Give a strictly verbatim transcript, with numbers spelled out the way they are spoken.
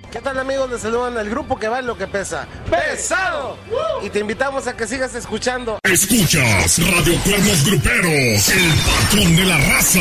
¿Qué tal, amigos? Les saludan el grupo que vale lo que pesa. ¡Pesado! Y te invitamos a que sigas escuchando. Escuchas Radio Cuernos Gruperos, el patrón de la raza.